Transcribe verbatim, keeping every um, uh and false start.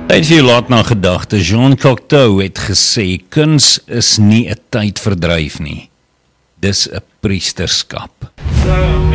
Tyd vir jou laat na gedagte. Jean Cocteau het gesê, kuns is nie 'n tydverdryf nie. Dis 'n priesterskap. So,